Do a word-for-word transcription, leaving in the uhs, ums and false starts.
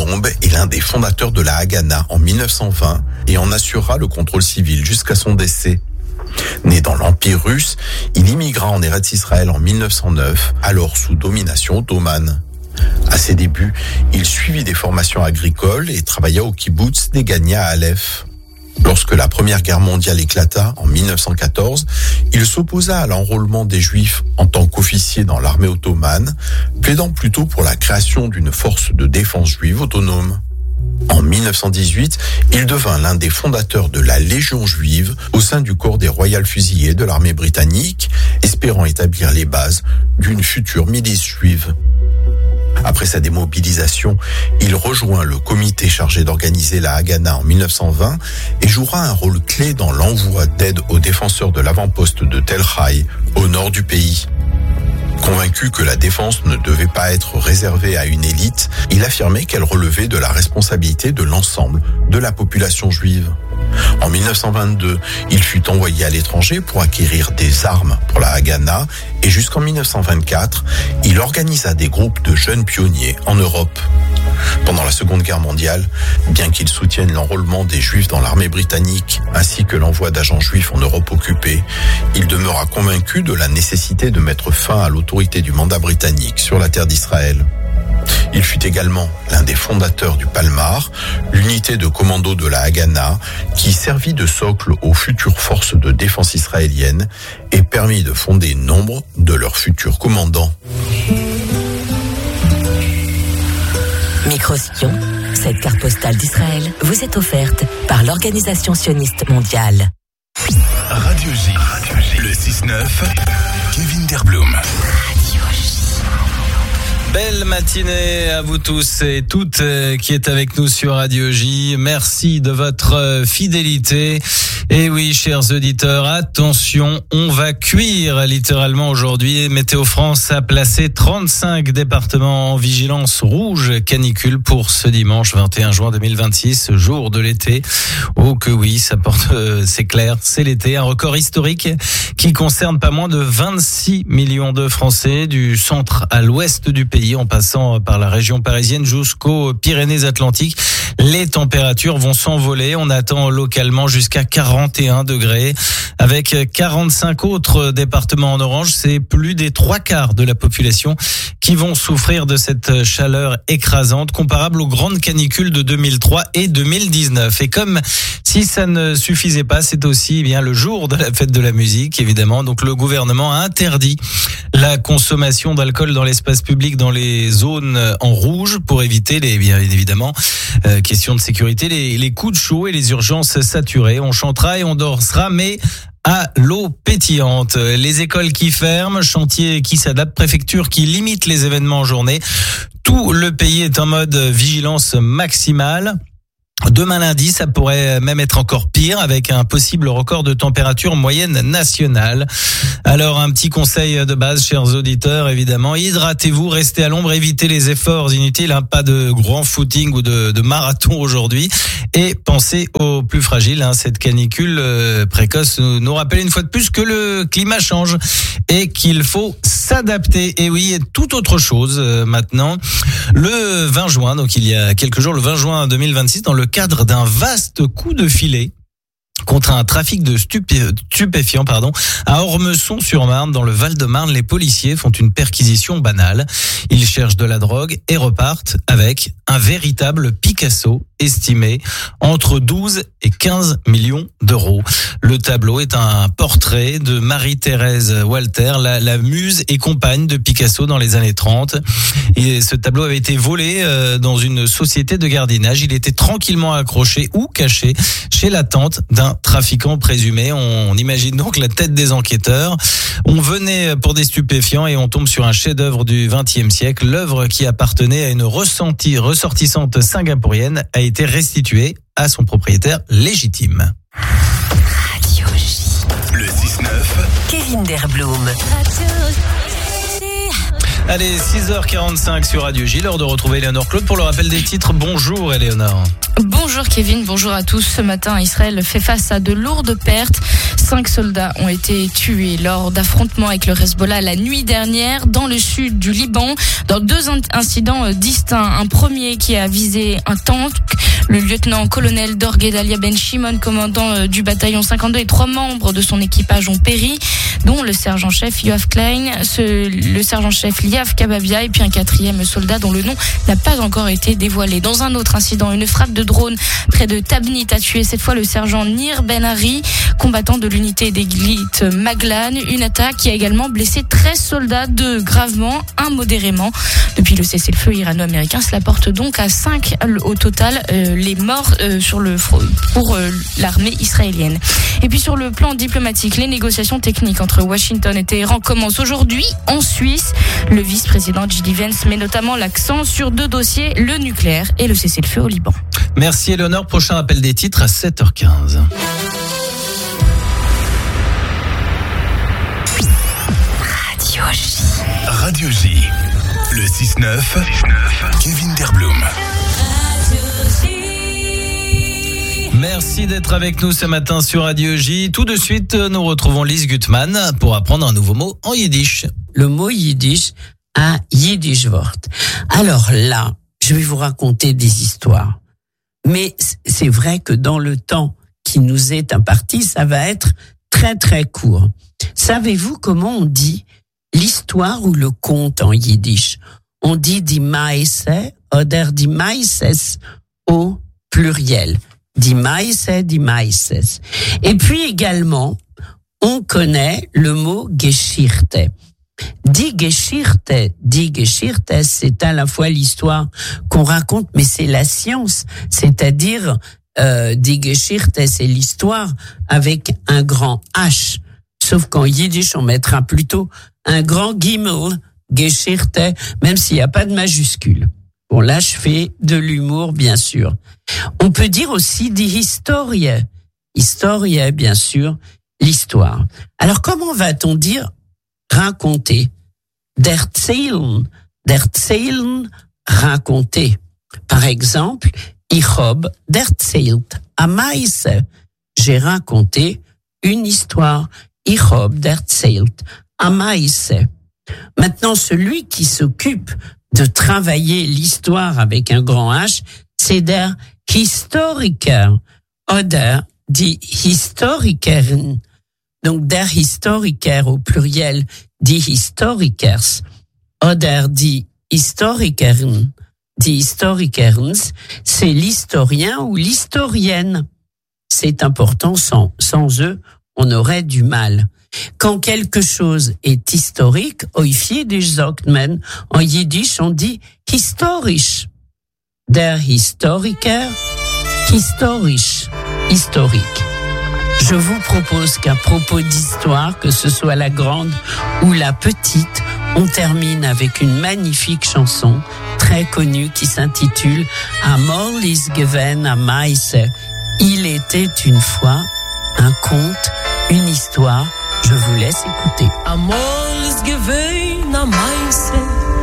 Colomb est l'un des fondateurs de la Haganah en mille neuf cent vingt et en assurera le contrôle civil jusqu'à son décès. Né dans l'Empire russe, il immigra en Eretz Israël en mille neuf cent neuf, alors sous domination ottomane. À ses débuts, il suivit des formations agricoles et travailla au kibboutz Negania à Aleph. Lorsque la Première Guerre mondiale éclata en mille neuf cent quatorze, il s'opposa à l'enrôlement des Juifs en tant qu'officier dans l'armée ottomane, plaidant plutôt pour la création d'une force de défense juive autonome. En mille neuf cent dix-huit, il devint l'un des fondateurs de la Légion juive au sein du corps des Royal Fusiliers de l'armée britannique, espérant établir les bases d'une future milice juive. Après sa démobilisation, il rejoint le comité chargé d'organiser la Haganah en mille neuf cent vingt et jouera un rôle clé dans l'envoi d'aide aux défenseurs de l'avant-poste de Tel Hai, au nord du pays. Convaincu que la défense ne devait pas être réservée à une élite, il affirmait qu'elle relevait de la responsabilité de l'ensemble de la population juive. En mille neuf cent vingt-deux, il fut envoyé à l'étranger pour acquérir des armes pour la Haganah et jusqu'en mille neuf cent vingt-quatre, il organisa des groupes de jeunes pionniers en Europe. Pendant la Seconde Guerre mondiale, bien qu'il soutienne l'enrôlement des Juifs dans l'armée britannique ainsi que l'envoi d'agents juifs en Europe occupée, il demeura convaincu de la nécessité de mettre fin à l'autorité du mandat britannique sur la terre d'Israël. Il fut également l'un des fondateurs du Palmar, l'unité de commando de la Haganah, qui servit de socle aux futures forces de défense israéliennes et permit de fonder nombre de leurs futurs commandants. Micro-Sion, cette carte postale d'Israël vous est offerte par l'Organisation sioniste mondiale. Radio J, Radio J. Le six neuf, Kevin Derblum. Belle matinée à vous tous et toutes qui êtes avec nous sur Radio J. Merci de votre fidélité. Et oui, chers auditeurs, attention, on va cuire littéralement aujourd'hui. Météo France a placé trente-cinq départements en vigilance rouge canicule pour ce dimanche vingt et un juin deux mille vingt-six, jour de l'été. Oh que oui, ça porte, euh, c'est clair, c'est l'été. Un record historique qui concerne pas moins de vingt-six millions de Français du centre à l'ouest du pays, en passant par la région parisienne jusqu'aux Pyrénées-Atlantiques. Les températures vont s'envoler. On attend localement jusqu'à quarante et un degrés. Avec quarante-cinq autres départements en orange, c'est plus des trois quarts de la population qui vont souffrir de cette chaleur écrasante, comparable aux grandes canicules de deux mille trois et deux mille dix-neuf. Et comme si ça ne suffisait pas, c'est aussi eh bien le jour de la fête de la musique, évidemment. Donc le gouvernement a interdit la consommation d'alcool dans l'espace public dans les zones en rouge pour éviter les, bien évidemment, euh, question de sécurité, les, les coups de chaud et les urgences saturées. On chantera et on dansera, mais à l'eau pétillante. Les écoles qui ferment, chantiers qui s'adaptent, préfectures qui limitent les événements en journée. Tout le pays est en mode vigilance maximale. Demain lundi, ça pourrait même être encore pire avec un possible record de température moyenne nationale. Alors un petit conseil de base, chers auditeurs, évidemment, hydratez-vous, restez à l'ombre, évitez les efforts inutiles, hein, pas de grand footing ou de, de marathon aujourd'hui, et pensez aux plus fragiles. Hein, cette canicule euh, précoce nous, nous rappelle une fois de plus que le climat change et qu'il faut s'adapter. Et oui, et toute autre chose euh, maintenant. Le vingt juin, donc il y a quelques jours, le vingt juin deux mille vingt-six, dans le cadre d'un vaste coup de filet contre un trafic de stupé- stupéfiants, pardon, à Ormesson-sur-Marne, dans le Val-de-Marne, les policiers font une perquisition banale. Ils cherchent de la drogue et repartent avec un véritable Picasso estimé entre douze et quinze millions d'euros. Le tableau est un portrait de Marie-Thérèse Walter, la, la muse et compagne de Picasso dans les années trente. Et ce tableau avait été volé euh, dans une société de gardiennage. Il était tranquillement accroché ou caché chez la tante d'un trafiquant présumé. On, on imagine donc la tête des enquêteurs. On venait pour des stupéfiants et on tombe sur un chef-d'œuvre du vingtième siècle. L'œuvre qui appartenait à une ressentie, ressortissante singapourienne a été restituée à son propriétaire légitime. Radio J. Le six neuf, Kevin Derblum. Allez, six heures quarante-cinq sur Radio J, l'heure de retrouver Éléonore Claude pour le rappel des titres. Bonjour Éléonore. Bonjour Kevin, bonjour à tous. Ce matin, Israël fait face à de lourdes pertes. Cinq soldats ont été tués lors d'affrontements avec le Hezbollah la nuit dernière dans le sud du Liban, dans deux incidents distincts. Un premier qui a visé un tank. Le lieutenant-colonel Dor Gedalia Ben Shimon, commandant du bataillon cinquante-deux, et trois membres de son équipage ont péri, dont le sergent-chef Yoav Klein, ce, le sergent-chef Liav Kababia et puis un quatrième soldat dont le nom n'a pas encore été dévoilé. Dans un autre incident, une frappe de drone près de Tabnit a tué cette fois le sergent Nir Ben Hari, combattant de l'unité d'élite Maglan. Une attaque qui a également blessé treize soldats, deux gravement, un modérément. Depuis le cessez-le-feu irano-américain, cela porte donc à cinq au total euh, les morts euh, sur le pour euh, l'armée israélienne. Et puis sur le plan diplomatique, les négociations techniques entre Washington et Téhéran commencent aujourd'hui en Suisse. Le vice-président J D Vance met notamment l'accent sur deux dossiers, le nucléaire et le cessez-le-feu au Liban. Merci Éléonore. Prochain appel des titres à sept heures quinze. Radio J. Radio J. Le six neuf. Kevin Derblum. Merci d'être avec nous ce matin sur Radio J. Tout de suite, nous retrouvons Lise Gutmann pour apprendre un nouveau mot en yiddish. Le mot yiddish, un yiddish wort. Alors là, je vais vous raconter des histoires. Mais c'est vrai que dans le temps qui nous est imparti, ça va être très très court. Savez-vous comment on dit l'histoire ou le conte en yiddish? On dit die Meise oder die Meises au pluriel. Die Meise, die Meises. Et puis également, on connaît le mot Geschichte. Die Geschichte, die Geschichte, c'est à la fois l'histoire qu'on raconte, mais c'est la science. C'est-à-dire, euh, die Geschichte, c'est l'histoire avec un grand H. Sauf qu'en yiddish, on mettra plutôt un grand Gimel, Geschichte, même s'il n'y a pas de majuscule. Bon, là, je fais de l'humour, bien sûr. On peut dire aussi die Historie. Historie, bien sûr, l'histoire. Alors, comment va-t-on dire raconter? D'erzählen, d'erzählen, raconter. Par exemple, ich hab d'erzählt a Meise. J'ai raconté une histoire. Ich hab d'erzählt a Meise. Maintenant, celui qui s'occupe de travailler l'histoire avec un grand H, c'est der Historiker oder die Historikerin. Donc, der Historiker au pluriel, die Historikers oder die Historikerin, die Historikerens, c'est l'historien ou l'historienne. C'est important, sans, sans eux, on aurait du mal. Quand quelque chose est historique, oifjiddisch sagt man, en yiddish on dit historisch. Der Historiker, historisch, historique. Je vous propose qu'à propos d'histoire, que ce soit la grande ou la petite, on termine avec une magnifique chanson très connue qui s'intitule Amol is gewen a Meise. Il était une fois un conte, une histoire. Je vous laisse écouter. Amol is gewen a Meise.